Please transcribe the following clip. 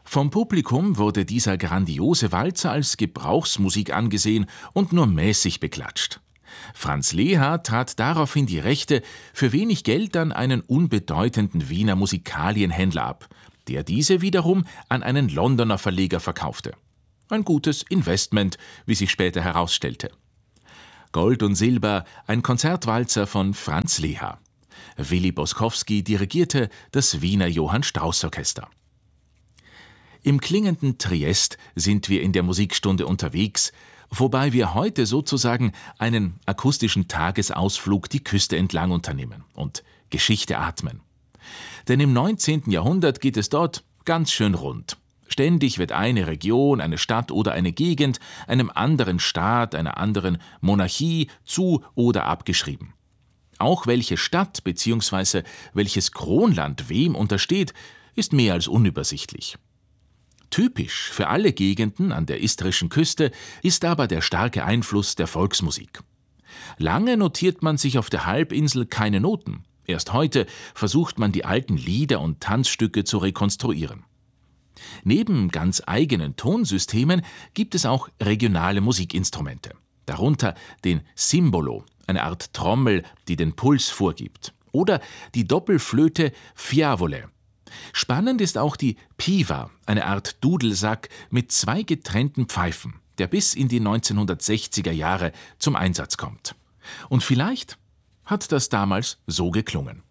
Vom Publikum wurde dieser grandiose Walzer als Gebrauchsmusik angesehen und nur mäßig beklatscht. Franz Leha trat daraufhin die Rechte für wenig Geld an einen unbedeutenden Wiener Musikalienhändler ab, der diese wiederum an einen Londoner Verleger verkaufte. Ein gutes Investment, wie sich später herausstellte. Gold und Silber, ein Konzertwalzer von Franz Leha. Willi Boskowski dirigierte das Wiener Johann Strauss Orchester. Im klingenden Triest sind wir in der Musikstunde unterwegs, wobei wir heute sozusagen einen akustischen Tagesausflug die Küste entlang unternehmen und Geschichte atmen. Denn im 19. Jahrhundert geht es dort ganz schön rund. Ständig wird eine Region, eine Stadt oder eine Gegend einem anderen Staat, einer anderen Monarchie zu- oder abgeschrieben. Auch welche Stadt bzw. welches Kronland wem untersteht, ist mehr als unübersichtlich. Typisch für alle Gegenden an der istrischen Küste ist aber der starke Einfluss der Volksmusik. Lange notiert man sich auf der Halbinsel keine Noten. Erst heute versucht man, die alten Lieder und Tanzstücke zu rekonstruieren. Neben ganz eigenen Tonsystemen gibt es auch regionale Musikinstrumente. Darunter den Simbolo, eine Art Trommel, die den Puls vorgibt. Oder die Doppelflöte Fiavole. Spannend ist auch die Piva, eine Art Dudelsack mit 2 getrennten Pfeifen, der bis in die 1960er Jahre zum Einsatz kommt. Und vielleicht hat das damals so geklungen.